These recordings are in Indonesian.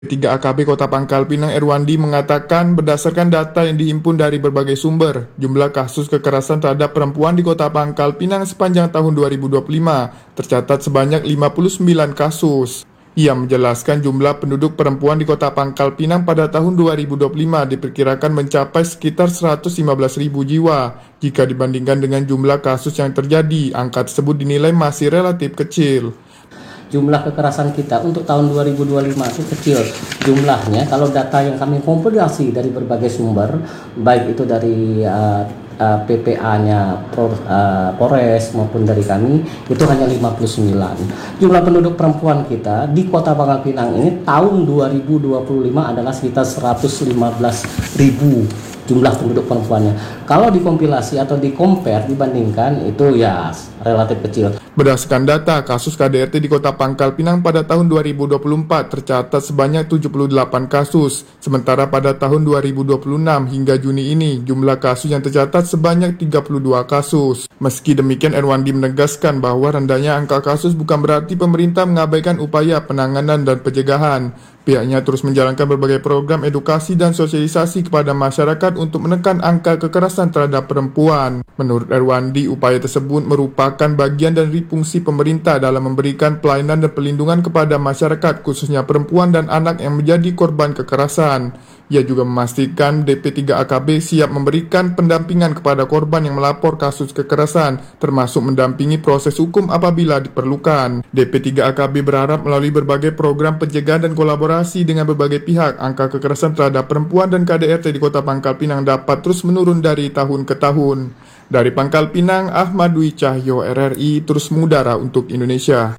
3 AKB Kota Pangkal Pinang Erwandi mengatakan berdasarkan data yang dihimpun dari berbagai sumber, jumlah kasus kekerasan terhadap perempuan di Kota Pangkal Pinang sepanjang tahun 2025 tercatat sebanyak 59 kasus. Ia menjelaskan jumlah penduduk perempuan di Kota Pangkal Pinang pada tahun 2025 diperkirakan mencapai sekitar 115.000 jiwa. Jika dibandingkan dengan jumlah kasus yang terjadi, angka tersebut dinilai masih relatif kecil. Jumlah kekerasan kita untuk tahun 2025 itu kecil jumlahnya. Kalau data yang kami kompilasi dari berbagai sumber, baik itu dari PPA-nya Polres maupun dari kami, itu hanya 59. Jumlah penduduk perempuan kita di Kota Pangkal Pinang ini tahun 2025 adalah sekitar 115.000 jumlah penduduk perempuannya. Kalau dikompilasi atau dibandingkan itu ya relatif kecil. Berdasarkan data, kasus KDRT di Kota Pangkal Pinang pada tahun 2024 tercatat sebanyak 78 kasus. Sementara pada tahun 2026 hingga Juni ini, jumlah kasus yang tercatat sebanyak 32 kasus. Meski demikian, Erwandi menegaskan bahwa rendahnya angka kasus bukan berarti pemerintah mengabaikan upaya penanganan dan pencegahan. Pihaknya terus menjalankan berbagai program edukasi dan sosialisasi kepada masyarakat untuk menekan angka kekerasan terhadap perempuan. Menurut Erwandi, upaya tersebut merupakan bagian dari fungsi pemerintah dalam memberikan pelayanan dan perlindungan kepada masyarakat, khususnya perempuan dan anak yang menjadi korban kekerasan. Ia juga memastikan DP3AKB siap memberikan pendampingan kepada korban yang melapor kasus kekerasan, termasuk mendampingi proses hukum apabila diperlukan. DP3AKB berharap melalui berbagai program pencegahan dan kolaborasi dengan berbagai pihak, angka kekerasan terhadap perempuan dan KDRT di Kota Pangkal Pinang dapat terus menurun dari tahun ke tahun. Dari Pangkal Pinang, Ahmad Dwi Cahyo, RRI, terus mengudara untuk Indonesia.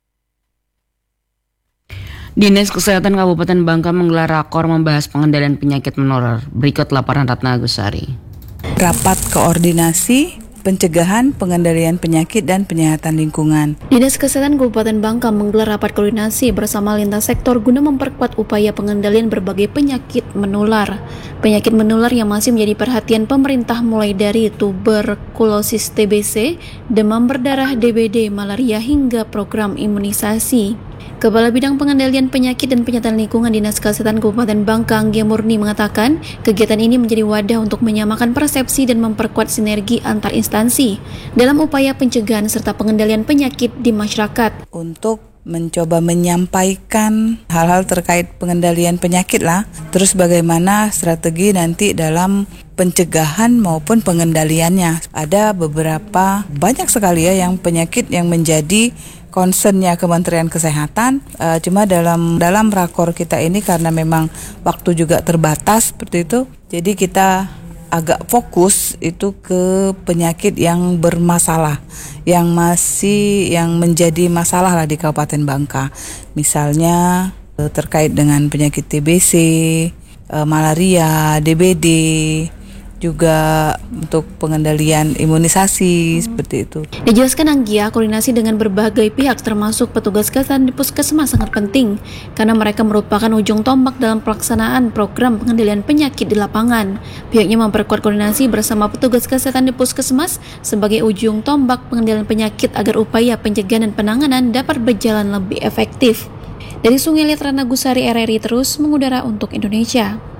Dinas Kesehatan Kabupaten Bangka menggelar rakor membahas pengendalian penyakit menular. Berikut laporan Ratna Agusari. Rapat koordinasi pencegahan, pengendalian penyakit, dan penyehatan lingkungan. Dinas Kesehatan Kabupaten Bangka menggelar rapat koordinasi bersama lintas sektor guna memperkuat upaya pengendalian berbagai penyakit menular. Penyakit menular yang masih menjadi perhatian pemerintah mulai dari tuberkulosis TBC, demam berdarah DBD, malaria, hingga program imunisasi. Kepala Bidang Pengendalian Penyakit dan Penyehatan Lingkungan Dinas Kesehatan Kabupaten Bangka, Anggia Murni, mengatakan kegiatan ini menjadi wadah untuk menyamakan persepsi dan memperkuat sinergi antar instansi dalam upaya pencegahan serta pengendalian penyakit di masyarakat. Untuk mencoba menyampaikan hal-hal terkait pengendalian penyakit lah, terus bagaimana strategi nanti dalam pencegahan maupun pengendaliannya. Ada banyak sekali ya yang penyakit yang menjadi concernnya Kementerian Kesehatan. Cuma dalam rakor kita ini karena memang waktu juga terbatas seperti itu, jadi kita agak fokus itu ke penyakit yang bermasalah, yang menjadi masalah lah di Kabupaten Bangka. Misalnya terkait dengan penyakit TBC, malaria, DBD, juga untuk pengendalian imunisasi seperti itu. Dijelaskan Anggia, koordinasi dengan berbagai pihak termasuk petugas kesehatan di puskesmas sangat penting karena mereka merupakan ujung tombak dalam pelaksanaan program pengendalian penyakit di lapangan. Pihaknya memperkuat koordinasi bersama petugas kesehatan di puskesmas sebagai ujung tombak pengendalian penyakit agar upaya pencegahan dan penanganan dapat berjalan lebih efektif. Dari Sungai Liat, Ratna Agusari, RRI terus mengudara untuk Indonesia.